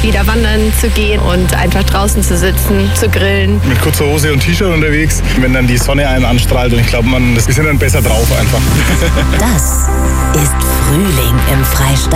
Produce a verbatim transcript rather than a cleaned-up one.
wieder wandern zu gehen und einfach draußen zu sitzen, zu grillen. Mit kurzer Hose und T-Shirt unterwegs, wenn dann die Sonne einen anstrahlt und ich glaube, man, wir sind dann besser drauf einfach. Das ist Frühling im Freistaat.